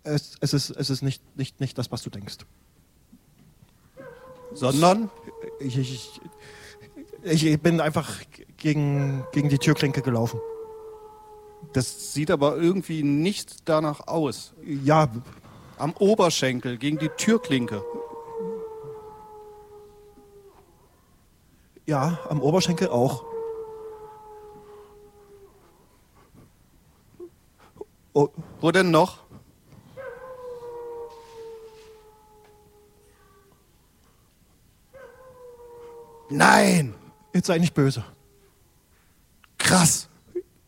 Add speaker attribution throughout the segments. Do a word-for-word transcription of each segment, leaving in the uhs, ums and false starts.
Speaker 1: Es, es ist, es ist nicht, nicht, nicht das, was du denkst.
Speaker 2: Sondern?
Speaker 1: Ich, ich, ich, ich bin einfach gegen, gegen die Türklinke gelaufen.
Speaker 2: Das sieht aber irgendwie nicht danach aus.
Speaker 1: Ja.
Speaker 2: Am Oberschenkel gegen die Türklinke.
Speaker 1: Ja, am Oberschenkel auch.
Speaker 2: Oh. Wo denn noch? Nein!
Speaker 1: Jetzt sei nicht böse.
Speaker 2: Krass.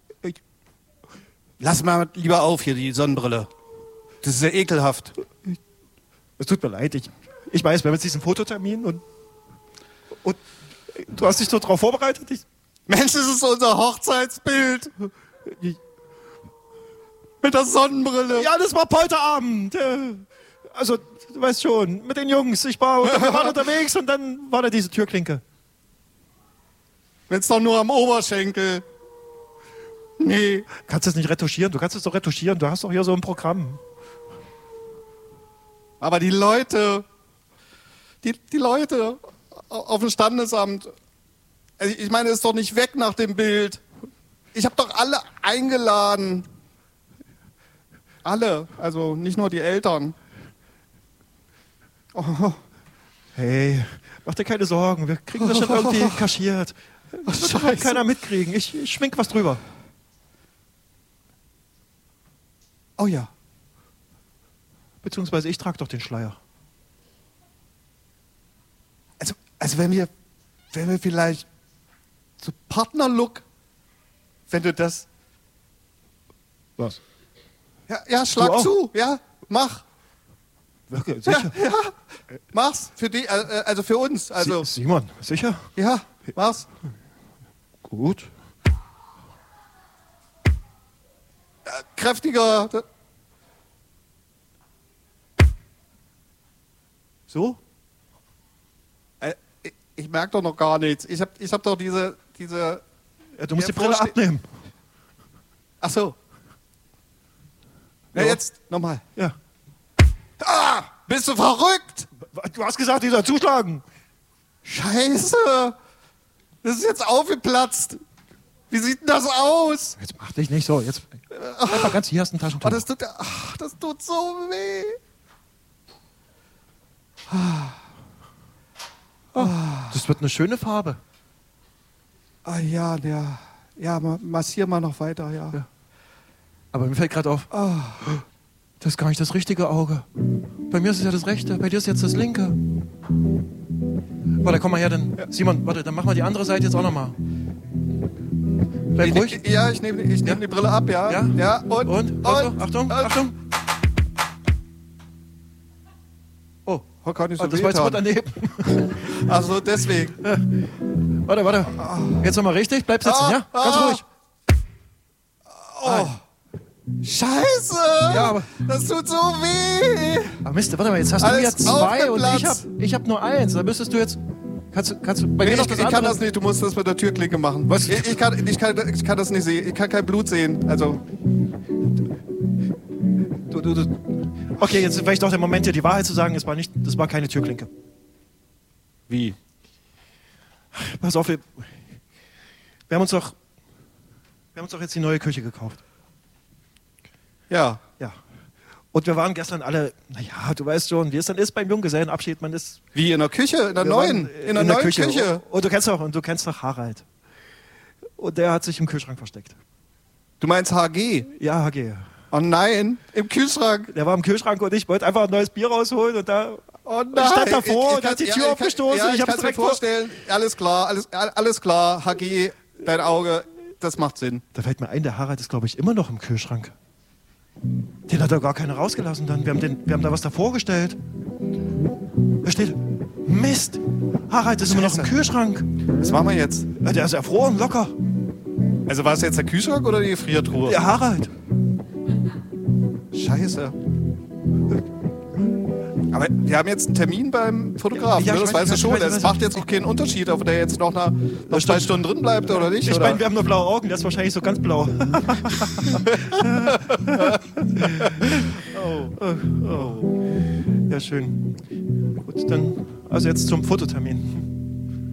Speaker 2: Lass mal lieber auf hier, die Sonnenbrille. Das ist ja ekelhaft.
Speaker 1: Es tut mir leid. Ich, ich weiß, wir haben jetzt diesen Fototermin und, und du hast dich so drauf vorbereitet. Ich,
Speaker 2: Mensch, das ist unser Hochzeitsbild.
Speaker 1: Ich,
Speaker 2: mit der Sonnenbrille.
Speaker 1: Ja, das war Polterabend. Also, du weißt schon, mit den Jungs. Ich war, wir waren unterwegs und dann war da diese Türklinke.
Speaker 2: Wenn's doch nur am Oberschenkel. Nee.
Speaker 1: Kannst du das nicht retuschieren? Du kannst es doch retuschieren. Du hast doch hier so ein Programm.
Speaker 2: Aber die Leute, die, die Leute auf dem Standesamt, also ich meine, es ist doch nicht weg nach dem Bild. Ich habe doch alle eingeladen. Alle, also nicht nur die Eltern.
Speaker 1: Oh. Hey, mach dir keine Sorgen. Wir kriegen das schon irgendwie kaschiert. Das wird doch keiner mitkriegen. Ich, ich schmink was drüber.
Speaker 2: Oh ja.
Speaker 1: Beziehungsweise ich trage doch den Schleier.
Speaker 2: Also, also wenn wir, wenn wir vielleicht so Partnerlook, wenn du das...
Speaker 1: Was?
Speaker 2: Ja, ja, schlag zu, ja, mach.
Speaker 1: Wirklich, sicher?
Speaker 2: Ja, ja, mach's für die, also für uns. Also.
Speaker 1: Simon, sicher?
Speaker 2: Ja, mach's.
Speaker 1: Gut.
Speaker 2: Äh, kräftiger.
Speaker 1: So?
Speaker 2: Äh, ich ich merke doch noch gar nichts. Ich hab, ich hab doch diese, diese.
Speaker 1: Ja, du musst die Brille abnehmen.
Speaker 2: Ach so. Ja,
Speaker 1: ja.
Speaker 2: Jetzt nochmal.
Speaker 1: Ja.
Speaker 2: Ah, bist du verrückt?
Speaker 1: Du hast gesagt, ich soll zuschlagen.
Speaker 2: Scheiße. Das ist jetzt aufgeplatzt. Wie sieht denn das aus?
Speaker 1: Jetzt mach dich nicht so. Jetzt bleib mal ganz hier, hast ein Taschentuch.
Speaker 2: Oh, das, tut, ach, das tut so weh.
Speaker 1: Oh, das wird eine schöne Farbe.
Speaker 2: Ah ja, der. Ja, massier mal noch weiter, ja.
Speaker 1: ja. Aber mir fällt gerade auf, oh, das ist gar nicht das richtige Auge. Bei mir ist es ja das rechte, bei dir ist jetzt das linke. Warte, komm mal her, dann. Ja. Simon, warte, dann mach mal die andere Seite jetzt auch nochmal. Bleib
Speaker 2: ich
Speaker 1: ruhig.
Speaker 2: Ne, ja, ich nehme ich nehm ja? die Brille ab, ja.
Speaker 1: Ja,
Speaker 2: ja und,
Speaker 1: und?
Speaker 2: und,
Speaker 1: also,
Speaker 2: und
Speaker 1: Achtung,
Speaker 2: und.
Speaker 1: Achtung. Oh,
Speaker 2: oh kann ich so
Speaker 1: oh das war jetzt daneben.
Speaker 2: Ach so, deswegen.
Speaker 1: Ja. Warte, warte. Jetzt nochmal richtig, bleib sitzen, ah, ja? Ganz
Speaker 2: ah.
Speaker 1: ruhig.
Speaker 2: Oh. Ah. Scheiße!
Speaker 1: Ja, aber
Speaker 2: das tut so weh!
Speaker 1: Aber Mist, warte mal, jetzt hast
Speaker 2: Alles
Speaker 1: du ja zwei und ich hab, ich hab nur eins. Da müsstest du jetzt... Kannst, kannst du bei
Speaker 2: nee,
Speaker 1: mir noch
Speaker 2: ich,
Speaker 1: das
Speaker 2: ich
Speaker 1: andere?
Speaker 2: kann das nicht, du musst das mit der Türklinke machen.
Speaker 1: Was?
Speaker 2: Ich, ich, kann, ich, kann, ich kann das nicht sehen, ich kann kein Blut sehen. Also...
Speaker 1: Du, du, du. Okay, jetzt ist vielleicht auch der Moment, dir die Wahrheit zu sagen, es war, nicht, das war keine Türklinke.
Speaker 2: Wie?
Speaker 1: Pass auf, wir, wir haben uns doch... Wir haben uns doch jetzt die neue Küche gekauft.
Speaker 2: Ja.
Speaker 1: Ja. Und wir waren gestern alle, naja, du weißt schon, wie es dann ist beim Junggesellenabschied, man ist...
Speaker 2: Wie, in der Küche? In der neuen? In, in der neuen Küche? Küche.
Speaker 1: Und, und du kennst doch, und du kennst doch Harald. Und der hat sich im Kühlschrank versteckt.
Speaker 2: Du meinst H G?
Speaker 1: Ja, H G.
Speaker 2: Oh nein, im Kühlschrank.
Speaker 1: Der war im Kühlschrank und ich wollte einfach ein neues Bier rausholen und da...
Speaker 2: Oh nein.
Speaker 1: Ich stand davor
Speaker 2: ich, ich
Speaker 1: und hat die
Speaker 2: kann,
Speaker 1: Tür
Speaker 2: ja,
Speaker 1: aufgestoßen.
Speaker 2: Ja, ich,
Speaker 1: ich
Speaker 2: ich kann mir vorstellen, alles klar, alles, alles klar, H G, dein Auge, das macht Sinn.
Speaker 1: Da fällt mir ein, der Harald ist, glaube ich, immer noch im Kühlschrank. Den hat er gar keiner rausgelassen dann. Wir haben, den, wir haben da was davor gestellt. Da steht, Mist, Harald ist immer noch im Kühlschrank.
Speaker 2: Was machen wir jetzt?
Speaker 1: Der ist erfroren, locker.
Speaker 2: Also war es jetzt der Kühlschrank oder die Gefriertruhe?
Speaker 1: Der Harald.
Speaker 2: Scheiße. Aber wir haben jetzt einen Termin beim Fotografen,
Speaker 1: Ja,
Speaker 2: ne?
Speaker 1: ich
Speaker 2: Das
Speaker 1: weiß,
Speaker 2: weißt du
Speaker 1: ich
Speaker 2: schon.
Speaker 1: weiß, ich weiß,
Speaker 2: Es
Speaker 1: ich
Speaker 2: macht jetzt auch keinen Unterschied, ob der jetzt noch, nach, noch zwei
Speaker 1: stimmt.
Speaker 2: Stunden drin bleibt oder nicht.
Speaker 1: Ich
Speaker 2: oder?
Speaker 1: meine, wir haben nur blaue Augen, der ist wahrscheinlich so ganz blau. oh, oh, oh. Ja, schön. Gut, dann also jetzt zum Fototermin.